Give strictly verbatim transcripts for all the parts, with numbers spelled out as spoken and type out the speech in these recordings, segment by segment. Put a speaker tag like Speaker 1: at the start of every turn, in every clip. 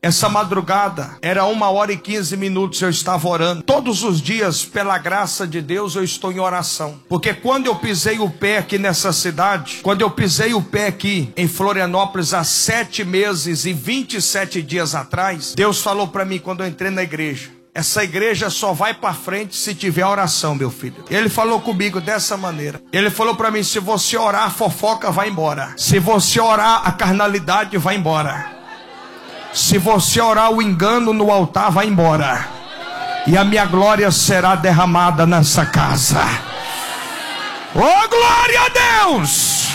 Speaker 1: Essa madrugada, era uma hora e quinze minutos, eu estava orando. Todos os dias, pela graça de Deus, eu estou em oração. Porque quando eu pisei o pé aqui nessa cidade, quando eu pisei o pé aqui em Florianópolis há sete meses e vinte e sete dias atrás, Deus falou para mim quando eu entrei na igreja: essa igreja só vai para frente se tiver oração, meu filho. Ele falou comigo dessa maneira. Ele falou para mim: se você orar, a fofoca vai embora. Se você orar, a carnalidade vai embora. Se você orar, o engano no altar vai embora. E a minha glória será derramada nessa casa. Oh, glória a Deus!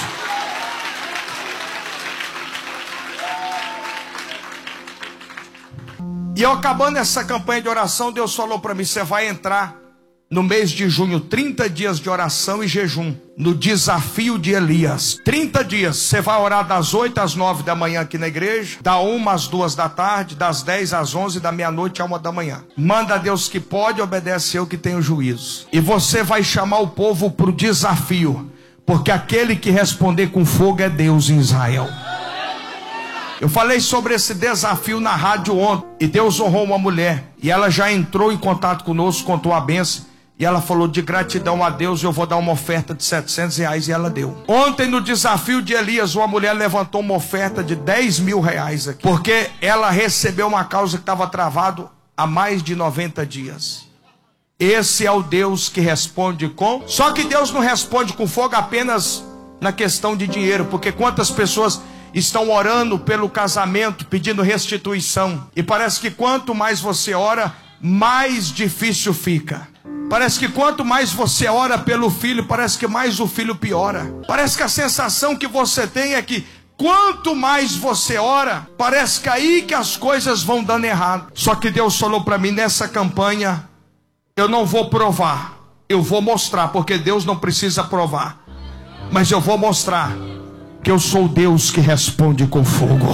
Speaker 1: E eu acabando essa campanha de oração, Deus falou para mim: você vai entrar no mês de junho, trinta dias de oração e jejum, no desafio de Elias. trinta dias, você vai orar das oito às nove da manhã aqui na igreja, da uma às duas da tarde, das dez às onze, da meia-noite à uma da manhã. Manda a Deus que pode, obedece eu que tenho juízo. E você vai chamar o povo para o desafio, porque aquele que responder com fogo é Deus em Israel. Eu falei sobre esse desafio na rádio ontem, e Deus honrou uma mulher, e ela já entrou em contato conosco, contou a bênção, e ela falou: de gratidão a Deus, eu vou dar uma oferta de setecentos reais, e ela deu. Ontem no desafio de Elias, uma mulher levantou uma oferta de dez mil reais aqui, porque ela recebeu uma causa que estava travado há mais de noventa dias. Esse é o Deus que responde com... Só que Deus não responde com fogo apenas na questão de dinheiro, porque quantas pessoas estão orando pelo casamento, pedindo restituição, e parece que quanto mais você ora, mais difícil fica. Parece que quanto mais você ora pelo filho, parece que mais o filho piora. Parece que a sensação que você tem é que quanto mais você ora, parece que aí que as coisas vão dando errado. Só que Deus falou para mim: nessa campanha eu não vou provar, eu vou mostrar, porque Deus não precisa provar, mas eu vou mostrar que eu sou Deus que responde com fogo.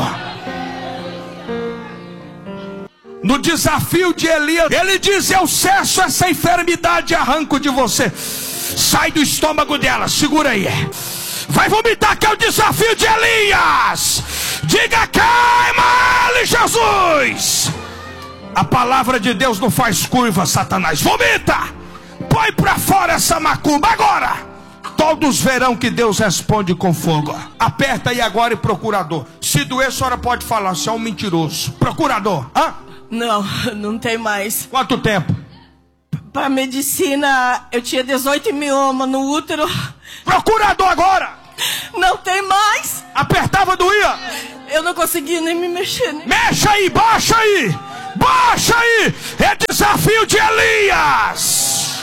Speaker 1: No desafio de Elias, ele diz: eu cesso essa enfermidade e arranco de você. Sai do estômago dela, segura aí. Vai vomitar, que é o desafio de Elias. Diga: queima-lhe, Jesus. A palavra de Deus não faz curva, Satanás. Vomita, põe pra fora essa macumba agora. Todos verão que Deus responde com fogo. Aperta aí agora e procurador. Se doer, a senhora pode falar: você é um mentiroso. Procurador, hã?
Speaker 2: Não, não tem mais.
Speaker 1: Quanto tempo?
Speaker 2: Para medicina, eu tinha dezoito mioma no útero.
Speaker 1: Procurador agora!
Speaker 2: Não tem mais.
Speaker 1: Apertava, doía?
Speaker 2: Eu não conseguia nem me mexer. Nem...
Speaker 1: Mexa aí, baixa aí! Baixa aí! É desafio de Elias!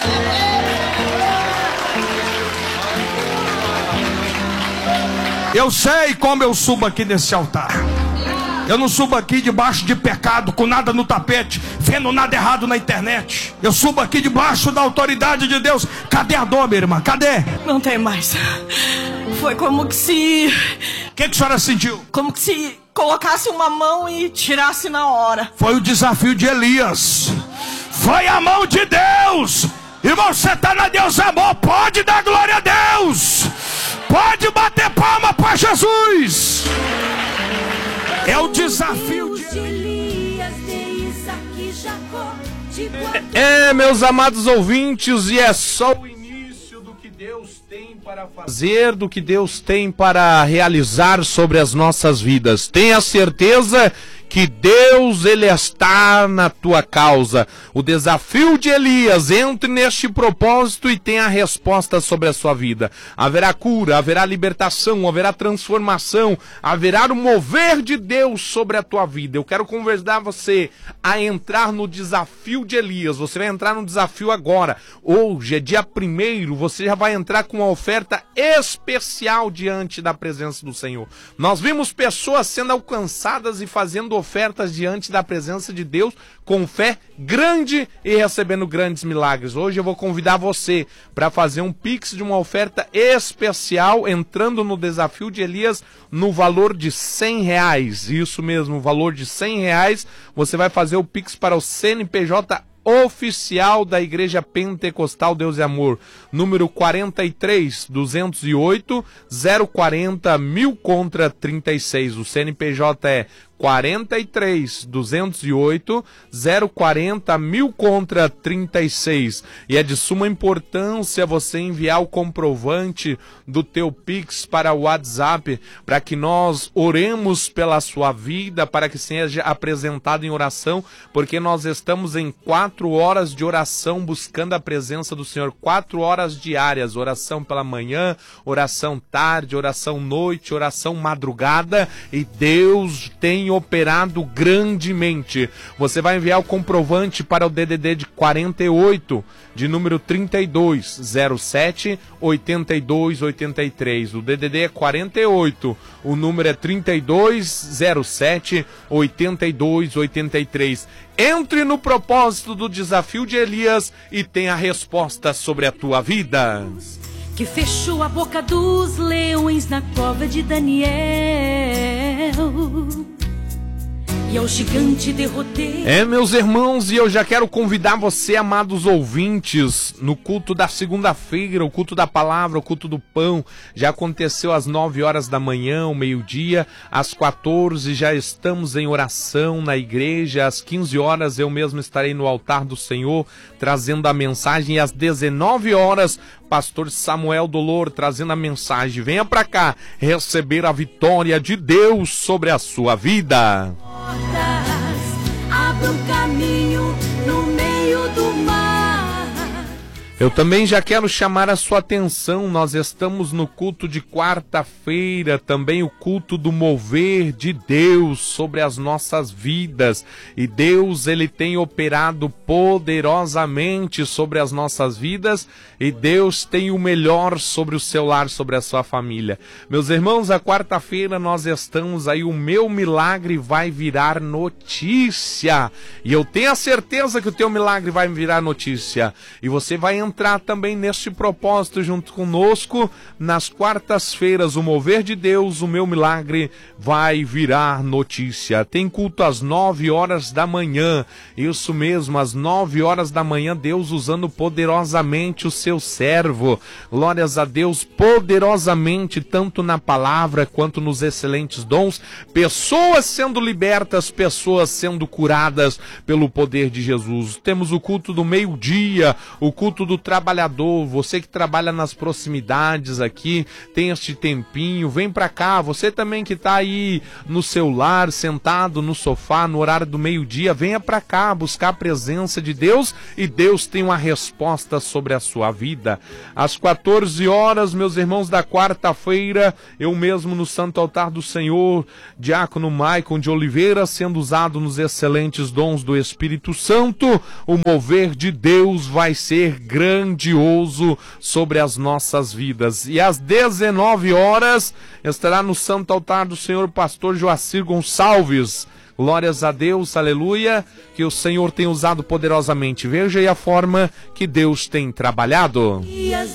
Speaker 1: Eu sei como eu subo aqui nesse altar. Eu não subo aqui debaixo de pecado, com nada no tapete, vendo nada errado na internet. Eu subo aqui debaixo da autoridade de Deus. Cadê a dor, minha irmã? Cadê?
Speaker 2: Não tem mais. Foi como que se...
Speaker 1: O que, que a senhora sentiu?
Speaker 2: Como que se colocasse uma mão e tirasse na hora.
Speaker 1: Foi o desafio de Elias. Foi a mão de Deus. E você está na Deus Amor. Pode dar glória a Deus. Pode bater palma para Jesus. É o desafio de Elias, de Isaac, Jacó, de...
Speaker 3: É, meus amados ouvintes, e é só o início do que Deus tem para fazer, do que Deus tem para realizar sobre as nossas vidas. Tenha certeza que Deus, Ele está na tua causa. O desafio de Elias, entre neste propósito e tenha a resposta sobre a sua vida. Haverá cura, haverá libertação, haverá transformação, haverá o mover de Deus sobre a tua vida. Eu quero convidar você a entrar no desafio de Elias. Você vai entrar no desafio agora. Hoje é dia primeiro, você já vai entrar com uma oferta especial diante da presença do Senhor. Nós vimos pessoas sendo alcançadas e fazendo ofertas diante da presença de Deus com fé grande e recebendo grandes milagres. Hoje eu vou convidar você para fazer um pix de uma oferta especial, entrando no desafio de Elias no valor de cem reais. Isso mesmo, o valor de cem reais. Você vai fazer o pix para o C N P J oficial da Igreja Pentecostal Deus e Amor, número quarenta e três, duzentos e oito, zero quarenta, mil contra trinta e seis. O C N P J é quarenta e três, duzentos e oito, zero quarenta, mil contra trinta e seis. E é de suma importância você enviar o comprovante do teu Pix para o WhatsApp, para que nós oremos pela sua vida, para que seja apresentado em oração, porque nós estamos em quatro horas de oração buscando a presença do Senhor, quatro horas diárias, oração pela manhã, oração tarde, oração noite, oração madrugada, e Deus tem operado grandemente. Você vai enviar o comprovante para o D D D de quarenta e oito, de número trinta e dois, zero sete, oitenta e dois, oitenta e três. O D D D é quarenta e oito, o número é trinta e dois, zero sete, oitenta e dois, oitenta e três. Entre no propósito do desafio de Elias e tenha a resposta sobre a tua vida.
Speaker 4: Que fechou a boca dos leões na cova de Daniel, e ao gigante derrotei.
Speaker 3: É, meus irmãos, e eu já quero convidar você, amados ouvintes, no culto da segunda-feira, o culto da palavra, o culto do pão. Já aconteceu às nove horas da manhã, ao meio-dia, às quatorze já estamos em oração na igreja, às quinze horas eu mesmo estarei no altar do Senhor trazendo a mensagem, e às dezenove horas pastor Samuel Dolor trazendo a mensagem. Venha para cá receber a vitória de Deus sobre a sua vida.
Speaker 4: Abra um caminho no meio do mar.
Speaker 3: Eu também já quero chamar a sua atenção, nós estamos no culto de quarta-feira, também o culto do mover de Deus sobre as nossas vidas. E Deus, ele tem operado poderosamente sobre as nossas vidas, e Deus tem o melhor sobre o seu lar, sobre a sua família. Meus irmãos, a quarta-feira nós estamos aí, o meu milagre vai virar notícia. E eu tenho a certeza que o teu milagre vai virar notícia. E você vai entrar entrar também neste propósito junto conosco nas quartas-feiras. O mover de Deus, o meu milagre vai virar notícia. Tem culto às nove horas da manhã, isso mesmo, às nove horas da manhã, Deus usando poderosamente o seu servo. Glórias a Deus, poderosamente, tanto na palavra quanto nos excelentes dons, pessoas sendo libertas, pessoas sendo curadas pelo poder de Jesus. Temos o culto do meio-dia, o culto do trabalhador. Você que trabalha nas proximidades aqui, tem este tempinho, vem pra cá. Você também que tá aí no seu lar, sentado no sofá, no horário do meio-dia, venha pra cá buscar a presença de Deus, e Deus tem uma resposta sobre a sua vida. Às quatorze horas, meus irmãos, da quarta-feira, eu mesmo no Santo Altar do Senhor, diácono Maicon de Oliveira, sendo usado nos excelentes dons do Espírito Santo, o mover de Deus vai ser grandioso sobre as nossas vidas. E às dezenove horas estará no Santo Altar do Senhor pastor Joacir Gonçalves. Glórias a Deus, aleluia, que o Senhor tem usado poderosamente. Veja aí a forma que Deus tem trabalhado.